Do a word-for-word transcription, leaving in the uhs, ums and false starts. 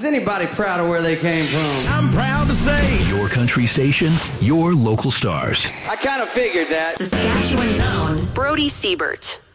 anybody proud of where they came from? I'm proud to say, your country station, your local stars. I kind of figured that. Saskatchewan's own Brody Siebert.